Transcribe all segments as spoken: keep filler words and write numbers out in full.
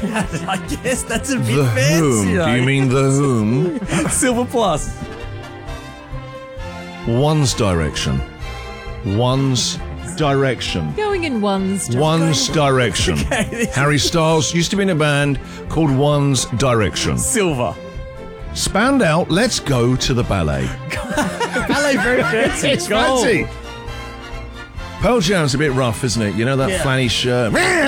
I guess that's a bit The fancy. whom? Do you mean the whom? Silver plus. One's Direction. One's Direction. Going in ones. Just One's going- Direction. Okay. Harry Styles used to be in a band called One's Direction. Silver. Spandau, let's go to the ballet. Ballet very fancy. It's Gold. fancy. Pearl Jam's a bit rough, isn't it? You know that Yeah. flanny shirt.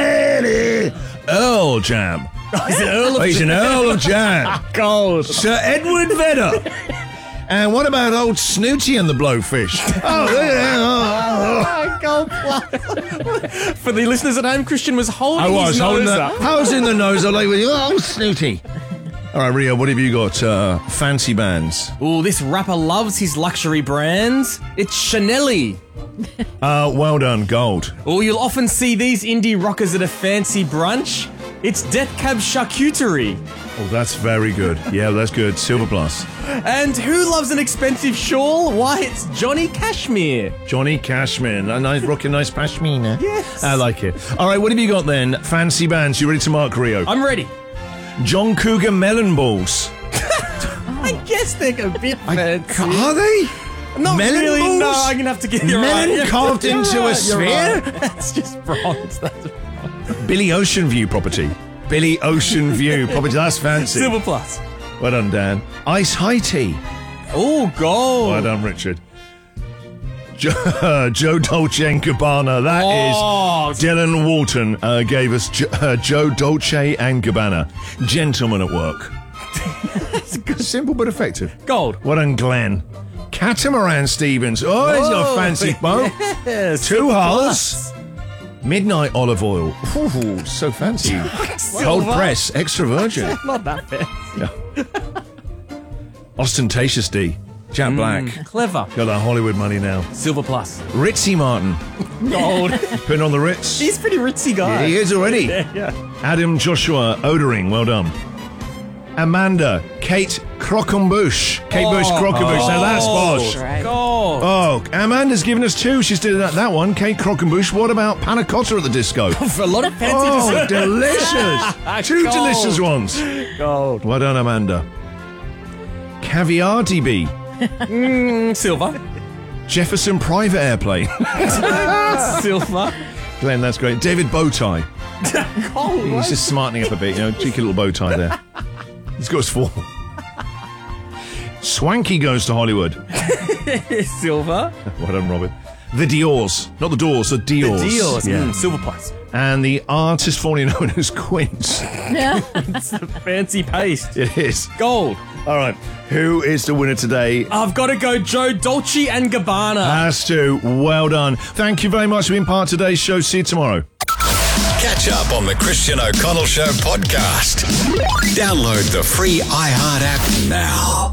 Earl Jam. Is it Earl of Oh, he's an Earl of Jam. Gold. Sir Edward Vedder. And what about old Snooty and the Blowfish? Oh, look at that. Oh, oh, Gold plus. For the listeners at home, Christian was holding oh. I was his holding nose the, up. I was in the nose. I'm like, oh, Snooty. All right, Rio, what have you got? Uh, fancy bands. Ooh, this rapper loves his luxury brands. It's Chanel. Uh, well done, gold. Oh, you'll often see these indie rockers at a fancy brunch. It's Death Cab Charcuterie. Oh, that's very good. Yeah, that's good. Silver plus. And who loves an expensive shawl? Why, it's Johnny Cashmere. Johnny Cashman. A nice, rocking nice pashmina. Yes. I like it. All right, what have you got then? Fancy bands. You ready to mark, Rio? I'm ready. John Cougar Melon Balls. I guess they're a bit fancy. Are they? Not melon really. balls? No, I'm gonna have to get you Melon right. carved You're into a right, you're sphere? right. That's just bronze. That's Billy Ocean View property. Billy Ocean View property. That's fancy. silver plus. Well done, Dan. Ice High Tea. Oh, gold. Well done, Richard. Jo- Joe Dolce and Gabbana. That Oh. is Dylan Walton uh, gave us jo- uh, Joe Dolce and Gabbana. Gentleman at work. Simple but effective. Gold. Well done, Glenn. Catamaran Stevens. Oh, he's got a fancy boat. Yes. Two hulls. Midnight olive oil. Ooh, so fancy. Cold press, extra virgin. Not that bad. Yeah. Ostentatious D. Jack Black. Clever. Got that Hollywood money now. Silver plus. Ritzy Martin. Gold. Putting on the Ritz. He's a pretty ritzy guy. He is already. Yeah, yeah. Adam Joshua Odering. Well done. Amanda Kate Croquembouche. Kate Bush Croquembouche. Now that's posh. Right. Gold. Oh, Amanda's given us two. She's doing that, that one. Kate Croquembouche. What about panna cotta at the disco? For a lot of fancy Oh, dessert. delicious. Two Gold. delicious ones. Gold. Well done, Amanda. Caviar D B. Mm, silver. Jefferson Private Airplane. Silver. Glenn, that's great. David Bowtie. Gold. He's just smartening up a bit, you know, cheeky little bow tie there. He's got his form. Swanky goes to Hollywood. Silver. Well done, Robin. The Dior's. Not the Doors, the Dior's. Dior's. Yeah. Mm, silver plus. And the artist formerly known as Quince. Yeah. Fancy paste. It is. Gold. All right. Who is the winner today? I've got to go Joe Dolce and Gabbana. Has to. Well done. Thank you very much for being part of today's show. See you tomorrow. Catch up on the Christian O'Connell Show podcast. Download the free iHeart app now.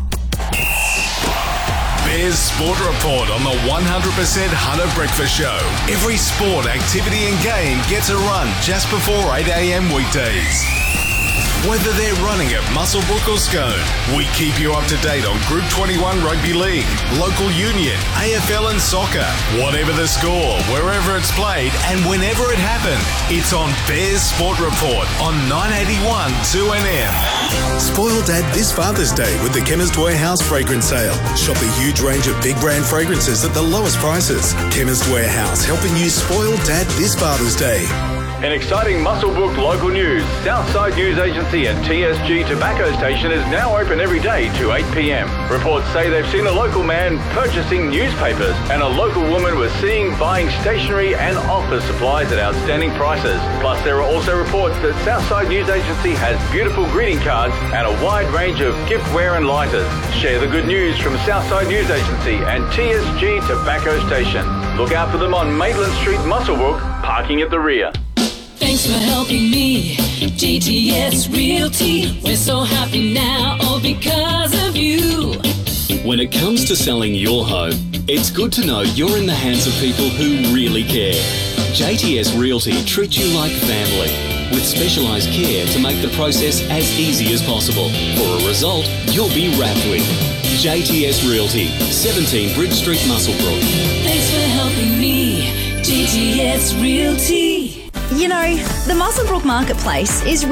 Bears Sport Report on the one hundred percent Hunter Breakfast Show. Every sport, activity and game gets a run just before eight a.m. weekdays. Whether they're running at Muswellbrook or Scone, we keep you up to date on Group twenty-one Rugby League, local union, A F L and soccer. Whatever the score, wherever it's played and whenever it happened, it's on Bears Sport Report on nine eighty-one two N M. Spoil Dad this Father's Day with the Chemist Warehouse Fragrance Sale. Shop a huge range of big brand fragrances at the lowest prices. Chemist Warehouse, helping you spoil Dad this Father's Day. In exciting Muswellbrook local news, Southside News Agency and T S G Tobacco Station is now open every day to eight p.m. Reports say they've seen a local man purchasing newspapers and a local woman was seen buying stationery and office supplies at outstanding prices. Plus, there are also reports that Southside News Agency has beautiful greeting cards and a wide range of giftware and lighters. Share the good news from Southside News Agency and T S G Tobacco Station. Look out for them on Maitland Street, Muswellbrook, parking at the rear. Thanks for helping me, J T S Realty. We're so happy now, all because of you. When it comes to selling your home, it's good to know you're in the hands of people who really care. J T S Realty treats you like family, with specialised care to make the process as easy as possible. For a result you'll be wrapped with. J T S Realty, seventeen Bridge Street, Muswellbrook. Thanks for helping me, J T S Realty. You know, the Muswellbrook Marketplace is